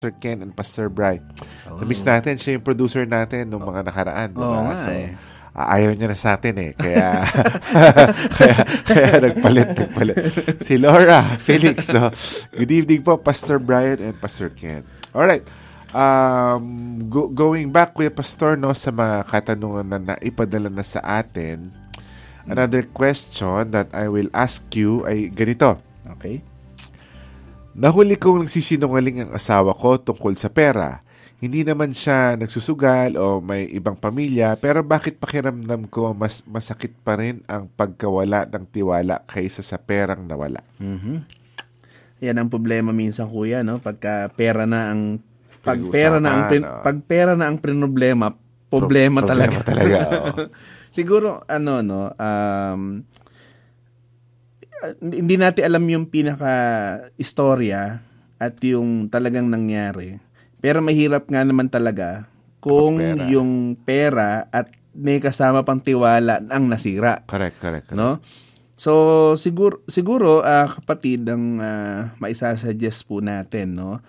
Pastor Ken and Pastor Bri. Na-miss natin, siya yung producer natin nung mga nakaraan. Diba? Oo nga So, eh. ayaw niya na sa atin eh. Kaya, kaya nagpalit. Si Laura, Felix. So, good evening po, Pastor Brian and Pastor Ken. Alright. Going back, Kuya Pastor, no, sa mga katanungan na naipadala na sa atin, another question that I will ask you ay ganito. Okay. Nahuli kong nagsisinungaling ang asawa ko tungkol sa pera. Hindi naman siya nagsusugal o may ibang pamilya, pero bakit pakiramdam ko mas masakit pa rin ang pagkawala ng tiwala kaysa sa perang nawala? Mm-hmm. Yan ang problema minsan, kuya, no? Pagka pera na ang pag pera na ang problema talaga. Siguro hindi natin alam yung pinaka-istorya at yung talagang nangyari. Pero mahirap nga naman talaga kung yung pera at may kasama pang tiwala ang nasira. Correct. No? So, siguro kapatid, ang maisasuggest po natin, no?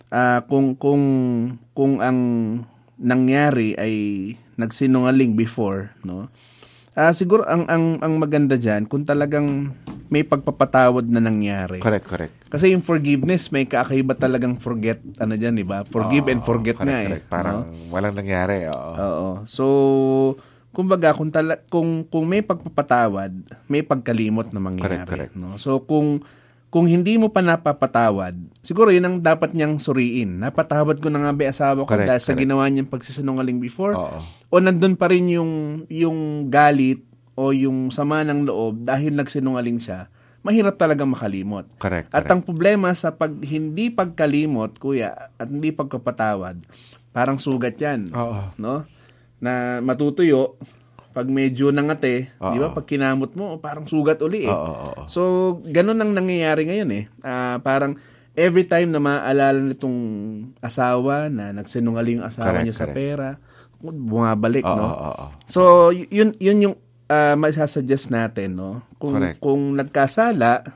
Kung ang nangyari ay nagsinungaling before, no? Siguro ang maganda diyan kung talagang may pagpapatawad na nangyari. Correct. Kasi yung forgiveness, may kakaiba talagang forget, diyan, di ba? Forgive and forget nga eh. Parang walang nangyari. Oo. So, kumbaga, kung may pagpapatawad, may pagkalimot na mangyayari. Correct. No? So, kung hindi mo pa napapatawad, siguro yun ang dapat niyang suriin. Napatawad ko na nga ba asawa ko dahil sa ginawa niyang pagsisinungaling before? O nandun pa rin yung galit o yung sama ng loob dahil nagsinungaling siya, mahirap talagang makalimot. Correct. At ang problema sa hindi pagkalimot, kuya, at hindi pagkapatawad, parang sugat yan. No? Na matutuyo, pag medyo nangate, di ba, pag kinamot mo, parang sugat uli eh. So, ganun ang nangyayari ngayon eh. Parang every time na maaalala nitong asawa na nagsinungaling asawa niya sa pera, bumabalik, no? So, yun yung masasuggest natin, no? Kung nagkasala,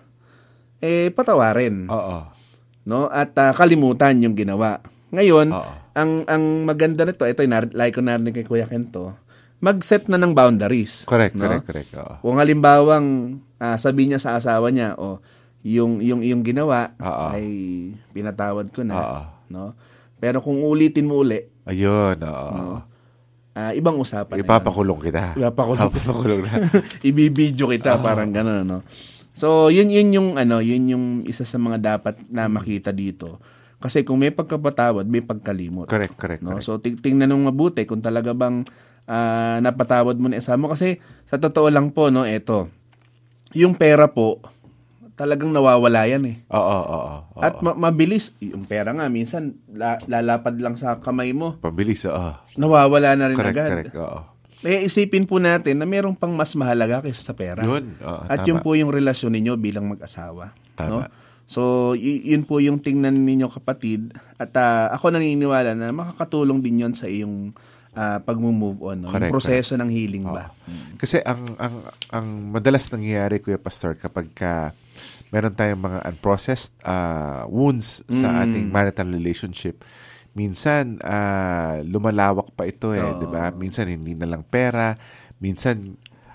patawarin. No? At kalimutan yung ginawa. Ngayon, ang maganda nito, ito like ko narinig kay Kuya Kento, mag-set na ng boundaries. Correct. Kung halimbawang sabi niya sa asawa niya, yung ginawa ay pinatawad ko na, no? Pero kung ulitin mo uli, ayun, no? Ibang usapan. Ipapakulong kita. Ipapakulong na. Ibibidyo kita, parang gano'n, no? So, yun yung isa sa mga dapat na makita dito. Kasi kung may pagkapatawad, may pagkalimot. Correct. No? So, tingnan nung mabuti kung talaga bang napatawad mo na isa mo. Kasi, sa totoo lang po, no, eto, yung pera po, talagang nawawala yan eh. At mabilis. Yung pera nga, minsan, lalapad lang sa kamay mo. Pabilis, nawawala na rin agad. Correct. Isipin po natin na mayroong pang mas mahalaga kaysa sa pera. Yun. At yun po yung relasyon ninyo bilang mag-asawa. Tama. No? So, yun po yung tingnan ninyo, kapatid. At ako naniniwala na makakatulong din yun sa iyong pag-move on. No? Yung proseso ng healing ba. Kasi ang madalas nangyayari, Kuya Pastor, kapag meron tayong mga unprocessed wounds sa ating marital relationship, minsan lumalawak pa ito di ba? Minsan hindi na lang pera, minsan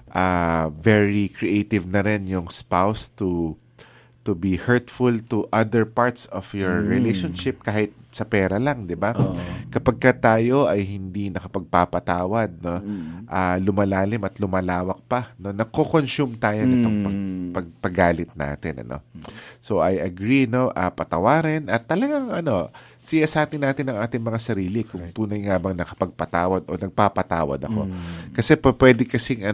very creative na rin yung spouse to be hurtful to other parts of your relationship kahit sa pera lang, di ba? Kapag tayo ay hindi nakapagpapatawad, no, lumalalim at lumalawak pa, no, nako-consume tayo nitong paggalit natin, ano. So I agree, no, patawarin at talagang siyasatin natin ang ating mga sarili kung tunay nga bang nakapagpatawad o nagpapatawad ako. Kasi pwede kasing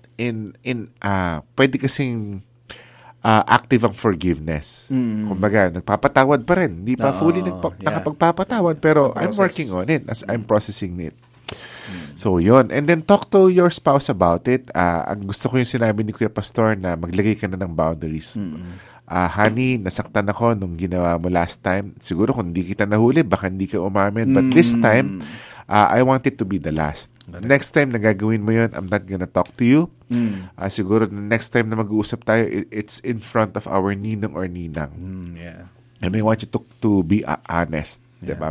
pwede kasing active ang forgiveness. Kumbaga, nagpapatawad pa rin. Hindi pa fully nakapagpapatawad, pero I'm working on it as I'm processing it. So, yun. And then, talk to your spouse about it. Ang gusto ko yung sinabi ni Kuya Pastor na maglagay ka na ng boundaries. Honey, nasaktan ako nung ginawa mo last time. Siguro kung hindi kita nahuli, baka hindi ka umamin. But this time, I want it to be the last. Next time na gagawin mo yun, I'm not gonna talk to you. Siguro next time na mag-uusap tayo, it's in front of our ninong or ninang. And I want you to be honest. Diba?